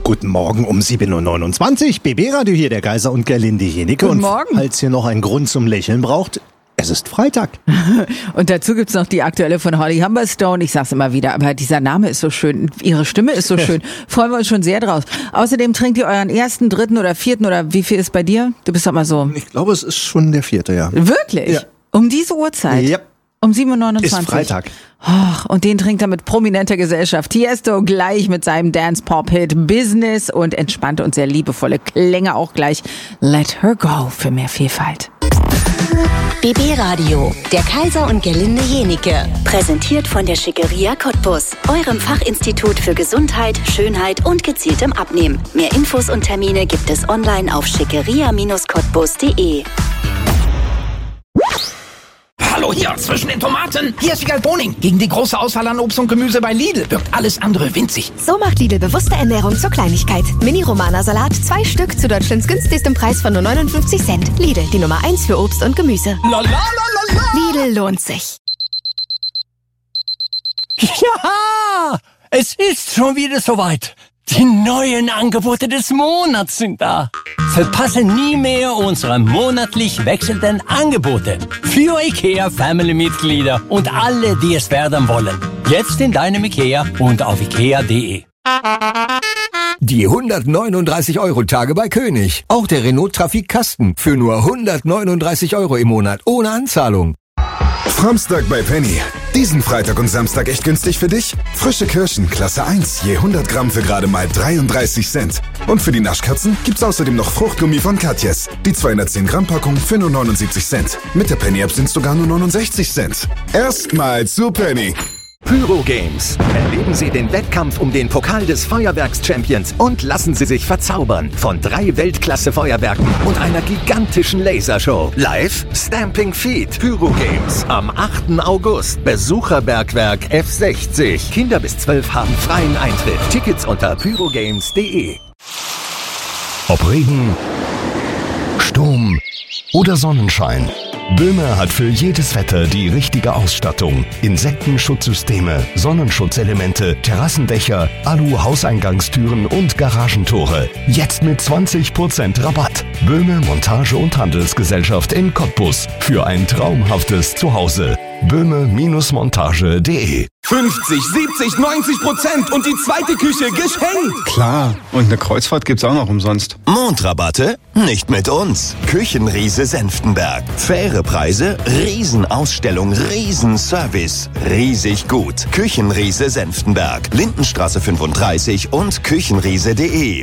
Guten Morgen um 7.29 Uhr. BB-Radio hier, der Kaiser und Gerlinde Jenike. Guten Morgen. Und falls ihr noch einen Grund zum Lächeln braucht, es ist Freitag. Und dazu gibt's noch die aktuelle von Holly Humberstone. Ich sag's immer wieder, aber dieser Name ist so schön. Ihre Stimme ist so schön. Freuen wir uns schon sehr drauf. Außerdem trinkt ihr euren ersten, dritten oder vierten oder wie viel ist bei dir? Du bist doch mal so. Ich glaube, es ist schon der 4. Ja. Wirklich? Ja. Um diese Uhrzeit? Ja. Um 7.29 Uhr? Ist Freitag. Och, und den trinkt er mit prominenter Gesellschaft. Tiesto gleich mit seinem Dance-Pop-Hit Business und entspannte und sehr liebevolle Klänge auch gleich. Let her go für mehr Vielfalt. BB Radio, der Kaiser und Gerlinde Jenike. Präsentiert von der Schickeria Cottbus, eurem Fachinstitut für Gesundheit, Schönheit und gezieltem Abnehmen. Mehr Infos und Termine gibt es online auf schickeria-cottbus.de. Hallo hier, zwischen den Tomaten. Hier ist Wiegald Boning. Gegen die große Auswahl an Obst und Gemüse bei Lidl wirkt alles andere winzig. So macht Lidl bewusste Ernährung zur Kleinigkeit. Mini-Romana-Salat, 2 Stück zu Deutschlands günstigstem Preis von nur 59 Cent. Lidl, die Nummer 1 für Obst und Gemüse. La la la la la. Lidl lohnt sich. Ja, es ist schon wieder soweit. Die neuen Angebote des Monats sind da. Verpasse nie mehr unsere monatlich wechselnden Angebote. Für IKEA-Family-Mitglieder und alle, die es werden wollen. Jetzt in deinem IKEA und auf ikea.de. Die 139-Euro-Tage bei König. Auch der Renault Trafik Kasten für nur 139 Euro im Monat ohne Anzahlung. Samstag bei Penny. Diesen Freitag und Samstag echt günstig für dich? Frische Kirschen, Klasse 1, je 100 Gramm für gerade mal 33 Cent. Und für die Naschkatzen gibt's außerdem noch Fruchtgummi von Katjes. Die 210 Gramm Packung für nur 79 Cent. Mit der Penny App sind's sogar nur 69 Cent. Erstmal zu Penny. Pyro Games. Erleben Sie den Wettkampf um den Pokal des Feuerwerks-Champions und lassen Sie sich verzaubern von 3 Weltklasse-Feuerwerken und einer gigantischen Lasershow. Live Stamping Feet. Pyro Games am 8. August. Besucherbergwerk F60. Kinder bis 12 haben freien Eintritt. Tickets unter pyrogames.de. Ob Regen, Sturm oder Sonnenschein. Böhme hat für jedes Wetter die richtige Ausstattung. Insektenschutzsysteme, Sonnenschutzelemente, Terrassendächer, Alu-Hauseingangstüren und Garagentore. Jetzt mit 20% Rabatt. Böhme Montage- und Handelsgesellschaft in Cottbus. Für ein traumhaftes Zuhause. Böhme-montage.de 50, 70, 90% und die zweite Küche geschenkt. Klar, und eine Kreuzfahrt gibt's auch noch umsonst. Mondrabatte? Nicht mit uns. Küchenriese Senftenberg. Faire Preise, Riesenausstellung, Riesenservice. Riesig gut. Küchenriese Senftenberg. Lindenstraße 35 und küchenriese.de.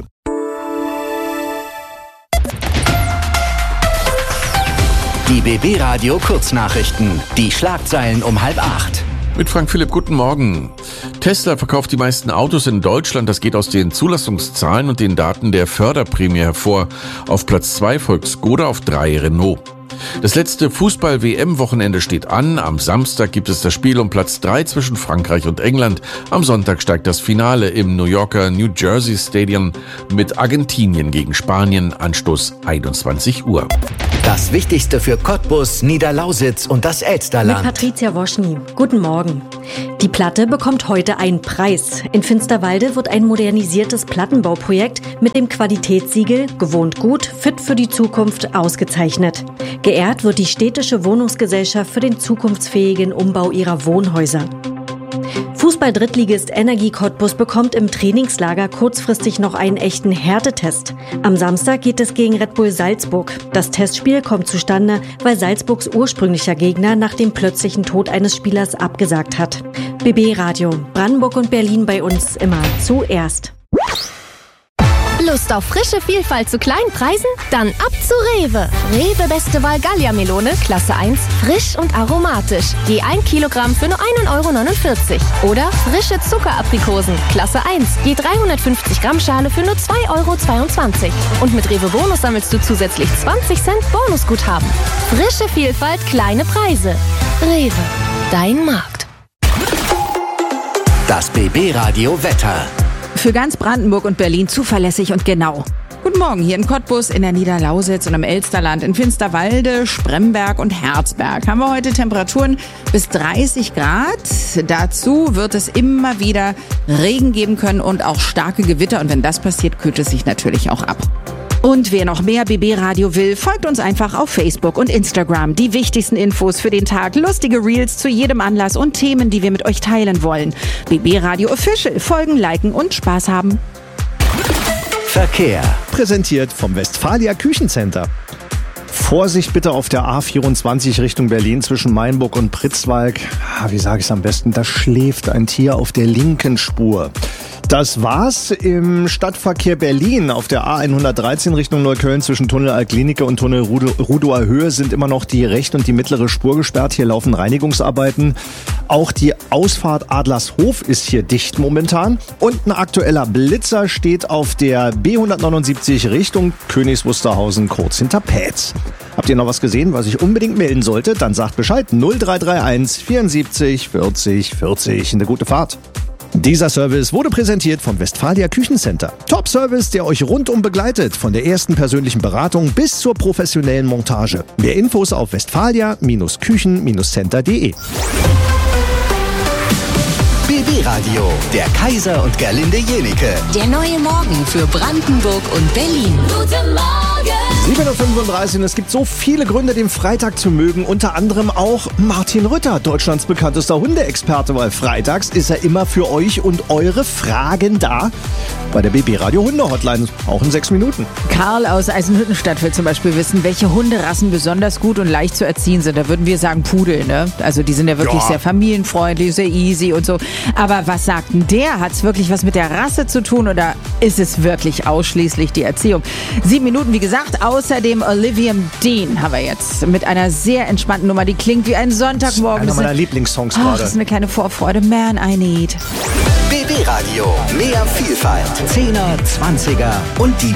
Die BB Radio Kurznachrichten. Die Schlagzeilen um 7:30. Mit Frank Philipp, guten Morgen. Tesla verkauft die meisten Autos in Deutschland. Das geht aus den Zulassungszahlen und den Daten der Förderprämie hervor. Auf Platz 2 folgt Skoda, auf 3 Renault. Das letzte Fußball-WM-Wochenende steht an. Am Samstag gibt es das Spiel um Platz 3 zwischen Frankreich und England. Am Sonntag steigt das Finale im New Yorker New Jersey Stadium mit Argentinien gegen Spanien. Anstoß 21 Uhr. Das Wichtigste für Cottbus, Niederlausitz und das Elsterland. Mit Patricia Woschny. Guten Morgen. Die Platte bekommt heute einen Preis. In Finsterwalde wird ein modernisiertes Plattenbauprojekt mit dem Qualitätssiegel Gewohnt gut, fit für die Zukunft ausgezeichnet. Geehrt wird die städtische Wohnungsgesellschaft für den zukunftsfähigen Umbau ihrer Wohnhäuser. Fußball-Drittligist Energie Cottbus bekommt im Trainingslager kurzfristig noch einen echten Härtetest. Am Samstag geht es gegen Red Bull Salzburg. Das Testspiel kommt zustande, weil Salzburgs ursprünglicher Gegner nach dem plötzlichen Tod eines Spielers abgesagt hat. BB Radio, Brandenburg und Berlin bei uns immer zuerst. Lust auf frische Vielfalt zu kleinen Preisen? Dann ab zu Rewe. Rewe Beste Wahl Gallia-Melone, Klasse 1, frisch und aromatisch. Je 1 Kilogramm für nur 1,49 € Oder frische Zuckeraprikosen, Klasse 1, je 350 Gramm Schale für nur 2,22 €. Und mit Rewe Bonus sammelst du zusätzlich 20 Cent Bonusguthaben. Frische Vielfalt, kleine Preise. Rewe, dein Markt. Das BB Radio Wetter. Für ganz Brandenburg und Berlin zuverlässig und genau. Guten Guten Morgen hier in Cottbus, in der Niederlausitz und im Elsterland, in Finsterwalde, Spremberg und Herzberg haben wir heute Temperaturen bis 30 Grad. Dazu wird es immer wieder Regen geben können und auch starke Gewitter. Und wenn das passiert, kühlt es sich natürlich auch ab. Und wer noch mehr BB Radio will, folgt uns einfach auf Facebook und Instagram. Die wichtigsten Infos für den Tag, lustige Reels zu jedem Anlass und Themen, die wir mit euch teilen wollen. BB Radio Official. Folgen, liken und Spaß haben. Verkehr. Präsentiert vom Westfalia Küchencenter. Vorsicht bitte auf der A24 Richtung Berlin zwischen Mainburg und Pritzwalk. Wie sage ich es am besten? Da schläft ein Tier auf der linken Spur. Das war's im Stadtverkehr Berlin. Auf der A113 Richtung Neukölln zwischen Tunnel Altklinike und Tunnel Rudower Höhe sind immer noch die rechte und die mittlere Spur gesperrt. Hier laufen Reinigungsarbeiten. Auch die Ausfahrt Adlershof ist hier dicht momentan. Und ein aktueller Blitzer steht auf der B179 Richtung Königs Wusterhausen kurz hinter Pätz. Habt ihr noch was gesehen, was ich unbedingt melden sollte? Dann sagt Bescheid 0331 74 40 40. Eine gute Fahrt. Dieser Service wurde präsentiert vom Westfalia Küchencenter. Top-Service, der euch rundum begleitet, von der ersten persönlichen Beratung bis zur professionellen Montage. Mehr Infos auf westfalia-küchen-center.de. BB Radio, der Kaiser und Gerlinde Jenike. Der neue Morgen für Brandenburg und Berlin. Guten Morgen! 7.35 Uhr und es gibt so viele Gründe, den Freitag zu mögen. Unter anderem auch Martin Rütter, Deutschlands bekanntester Hundeexperte, weil freitags ist er immer für euch und eure Fragen da. Bei der BB Radio Hunde Hotline, auch in 6 Minuten. Karl aus Eisenhüttenstadt will zum Beispiel wissen, welche Hunderassen besonders gut und leicht zu erziehen sind. Da würden wir sagen Pudel, ne? Also die sind ja wirklich sehr familienfreundlich, sehr easy und so. Aber was sagt denn der? Hat es wirklich was mit der Rasse zu tun oder ist es wirklich ausschließlich die Erziehung? 7 Minuten, wie gesagt. Außerdem Olivia Dean haben wir jetzt mit einer sehr entspannten Nummer. Die klingt wie ein Sonntagmorgen. Einer meiner Lieblingssongs gerade. Das ist eine kleine Vorfreude. Man, I need. BB Radio, mehr Vielfalt. 10er, 20er und die